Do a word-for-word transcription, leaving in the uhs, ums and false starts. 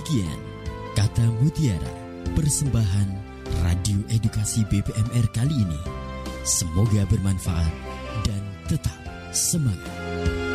Demikian Kata Mutiara, persembahan Radio Edukasi B P M R kali ini. Semoga bermanfaat dan tetap semangat.